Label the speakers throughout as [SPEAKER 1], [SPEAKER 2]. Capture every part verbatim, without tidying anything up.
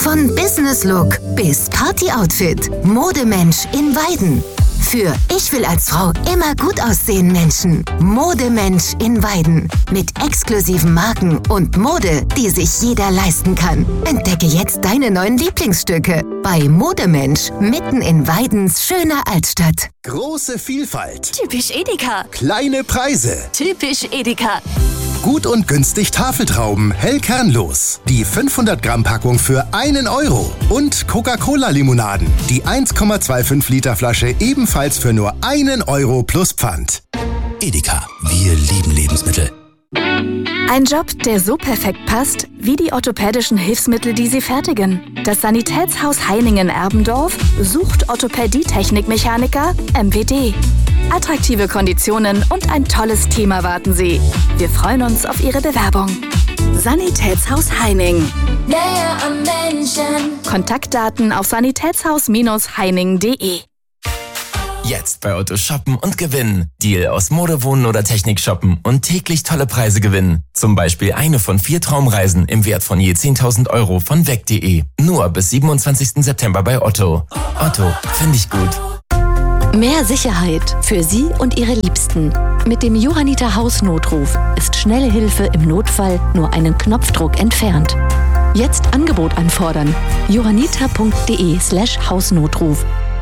[SPEAKER 1] Von Business Look bis Party Outfit. Modemensch in Weiden. Für Ich will als Frau immer gut aussehen Menschen. Modemensch in Weiden. Mit exklusiven Marken und Mode, die sich jeder leisten kann. Entdecke jetzt deine neuen Lieblingsstücke bei Modemensch mitten in Weidens schöner Altstadt.
[SPEAKER 2] Große Vielfalt.
[SPEAKER 3] Typisch Edeka.
[SPEAKER 2] Kleine Preise.
[SPEAKER 3] Typisch Edeka.
[SPEAKER 2] Gut und günstig Tafeltrauben, hell kernlos. Die fünfhundert Gramm Packung für einen Euro. Und Coca-Cola-Limonaden. Die eins Komma fünfundzwanzig Liter Flasche ebenfalls für nur einen Euro plus Pfand.
[SPEAKER 4] Edeka, wir lieben Lebensmittel.
[SPEAKER 5] Ein Job, der so perfekt passt, wie die orthopädischen Hilfsmittel, die sie fertigen. Das Sanitätshaus Heiningen-Erbendorf sucht Orthopädie-Technikmechaniker M P D. Attraktive Konditionen und ein tolles Team erwarten Sie. Wir freuen uns auf Ihre Bewerbung. Sanitätshaus Heining.
[SPEAKER 6] Näher am Menschen.
[SPEAKER 5] Kontaktdaten auf sanitätshaus Heining punkt de.
[SPEAKER 7] Jetzt bei Otto shoppen und gewinnen. Deal aus Mode, Wohnen oder Technik shoppen und täglich tolle Preise gewinnen. Zum Beispiel eine von vier Traumreisen im Wert von je zehntausend Euro von weg punkt de. Nur bis siebenundzwanzigsten September bei Otto. Otto, finde ich gut.
[SPEAKER 8] Mehr Sicherheit für Sie und Ihre Liebsten. Mit dem Johanniter Hausnotruf ist schnelle Hilfe im Notfall nur einen Knopfdruck entfernt. Jetzt Angebot anfordern. johanniter punkt de slash Hausnotruf.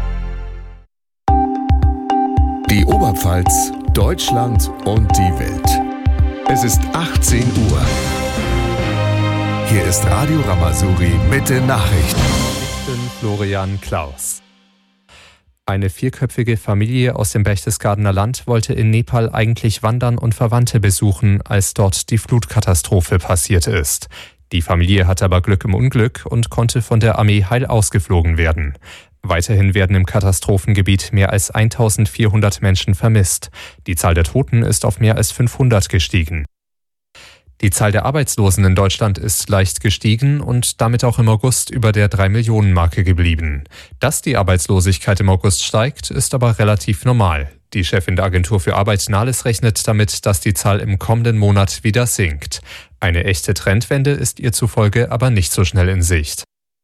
[SPEAKER 9] Die Oberpfalz, Deutschland und die Welt. Es ist achtzehn Uhr. Hier ist Radio Ramazouri mit den Nachrichten.
[SPEAKER 10] Ich bin Florian Klaus. Eine vierköpfige Familie aus dem Berchtesgadener Land wollte in Nepal eigentlich wandern und Verwandte besuchen, als dort die Flutkatastrophe passiert ist. Die Familie hatte aber Glück im Unglück und konnte von der Armee heil ausgeflogen werden. Weiterhin werden im Katastrophengebiet mehr als eintausendvierhundert Menschen vermisst. Die Zahl der Toten ist auf mehr als fünfhundert gestiegen. Die Zahl der Arbeitslosen in Deutschland ist leicht gestiegen und damit auch im August über der drei Millionen Marke geblieben. Dass die Arbeitslosigkeit im August steigt, ist aber relativ normal. Die Chefin der Agentur für Arbeit Nahles rechnet damit, dass die Zahl im kommenden Monat wieder sinkt. Eine echte Trendwende ist ihr zufolge aber nicht so schnell in Sicht.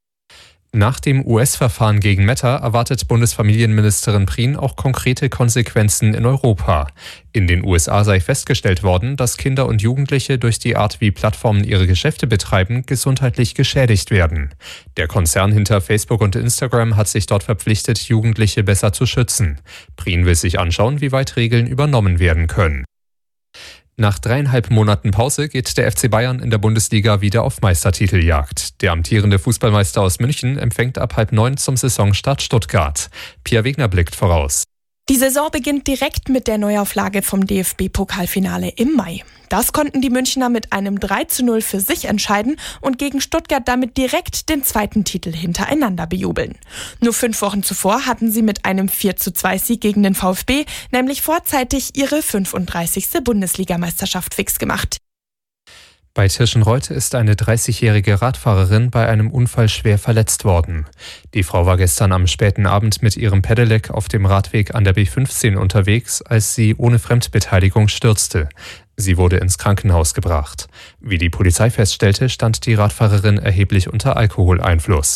[SPEAKER 10] Nach dem U S-Verfahren gegen Meta erwartet Bundesfamilienministerin Prien auch konkrete Konsequenzen in Europa. In den U S A sei festgestellt worden, dass Kinder und Jugendliche durch die Art, wie Plattformen ihre Geschäfte betreiben, gesundheitlich geschädigt werden. Der Konzern hinter Facebook und Instagram hat sich dort verpflichtet, Jugendliche besser zu schützen. Prien will sich anschauen, wie weit Regeln übernommen werden können. Nach dreieinhalb Monaten Pause geht der F C Bayern in der Bundesliga wieder auf Meistertiteljagd. Der amtierende Fußballmeister aus München empfängt ab halb neun zum Saisonstart Stuttgart. Pia Wegner blickt voraus.
[SPEAKER 11] Die Saison beginnt direkt mit der Neuauflage vom D F B-Pokalfinale im Mai. Das konnten die Münchner mit einem drei zu null für sich entscheiden und gegen Stuttgart damit direkt den zweiten Titel hintereinander bejubeln. Nur fünf Wochen zuvor hatten sie mit einem vier zu zwei Sieg gegen den VfB nämlich vorzeitig ihre fünfunddreißigste Bundesligameisterschaft fix gemacht.
[SPEAKER 10] Bei Tirschenreuth ist eine dreißigjährige Radfahrerin bei einem Unfall schwer verletzt worden. Die Frau war gestern am späten Abend mit ihrem Pedelec auf dem Radweg an der B fünfzehn unterwegs, als sie ohne Fremdbeteiligung stürzte. Sie wurde ins Krankenhaus gebracht. Wie die Polizei feststellte, stand die Radfahrerin erheblich unter Alkoholeinfluss.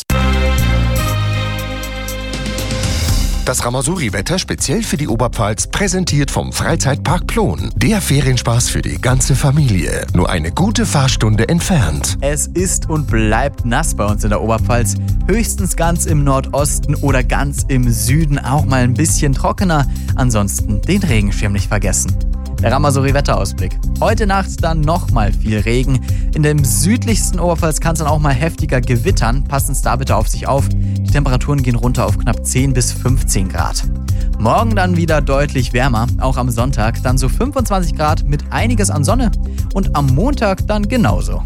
[SPEAKER 9] Das Ramazouri-Wetter speziell für die Oberpfalz, präsentiert vom Freizeitpark Plon. Der Ferienspaß für die ganze Familie. Nur eine gute Fahrstunde entfernt.
[SPEAKER 12] Es ist und bleibt nass bei uns in der Oberpfalz. Höchstens ganz im Nordosten oder ganz im Süden auch mal ein bisschen trockener. Ansonsten den Regenschirm nicht vergessen. Der Ramazouri-Wetterausblick. Heute Nacht dann nochmal viel Regen. In dem südlichsten Oberpfalz kann es dann auch mal heftiger gewittern. Passen Sie da bitte auf sich auf. Die Temperaturen gehen runter auf knapp zehn bis fünfzehn Grad. Morgen dann wieder deutlich wärmer, auch am Sonntag. Dann so fünfundzwanzig Grad mit einiges an Sonne. Und am Montag dann genauso.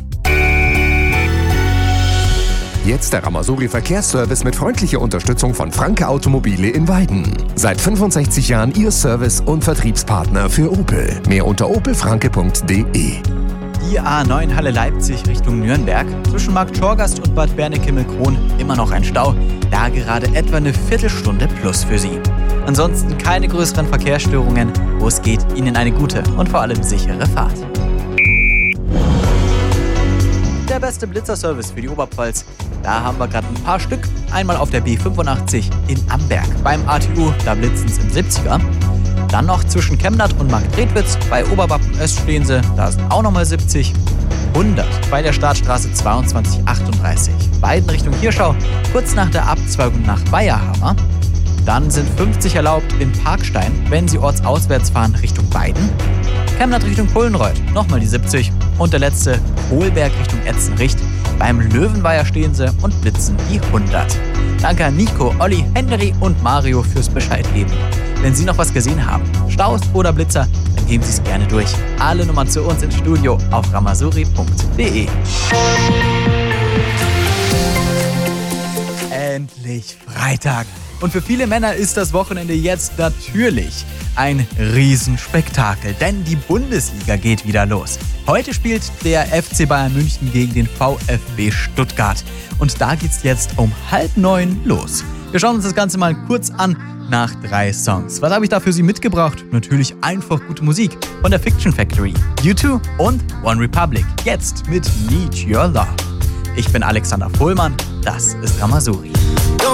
[SPEAKER 9] Jetzt der Ramazouri Verkehrsservice mit freundlicher Unterstützung von Franke Automobile in Weiden. Seit fünfundsechzig Jahren Ihr Service- und Vertriebspartner für Opel. Mehr unter opel franke punkt de.
[SPEAKER 12] Die A neun Halle Leipzig Richtung Nürnberg. Zwischen Markt Schorgast und Bad Bernekimmel-Krohn immer noch ein Stau. Da gerade etwa eine Viertelstunde plus für Sie. Ansonsten keine größeren Verkehrsstörungen. Wo es geht, Ihnen eine gute und vor allem sichere Fahrt. Der beste Blitzerservice für die Oberpfalz. Da haben wir gerade ein paar Stück. Einmal auf der B fünfundachtzig in Amberg. Beim A T U, da blitzen es im siebziger. Dann noch zwischen Chemnat und Marktredwitz. Bei Oberwappen Öst stehen sie, da sind auch nochmal siebzig. hundert bei der Startstraße zweiundzwanzig achtunddreißig. Beiden Richtung Hirschau, kurz nach der Abzweigung nach Weiherhammer. Dann sind fünfzig erlaubt in Parkstein, wenn Sie ortsauswärts fahren Richtung Weiden. Chemnat Richtung Pullenreuth, nochmal die siebzig. Und der letzte, Kohlberg Richtung Etzenricht. Beim Löwenweiher stehen sie und blitzen die hundert. Danke an Nico, Olli, Henry und Mario fürs Bescheid geben. Wenn Sie noch was gesehen haben, Staus oder Blitzer, dann geben Sie es gerne durch. Alle Nummern zu uns ins Studio auf ramazuri punkt de. Endlich Freitag. Und für viele Männer ist das Wochenende jetzt natürlich ein Riesenspektakel, denn die Bundesliga geht wieder los. Heute spielt der F C Bayern München gegen den VfB Stuttgart. Und da geht's jetzt um halb neun los. Wir schauen uns das Ganze mal kurz an nach drei Songs. Was habe ich da für Sie mitgebracht? Natürlich einfach gute Musik von der Fiction Factory, U zwei und One Republic. Jetzt mit Need Your Love. Ich bin Alexander Pohlmann, das ist Ramazuri.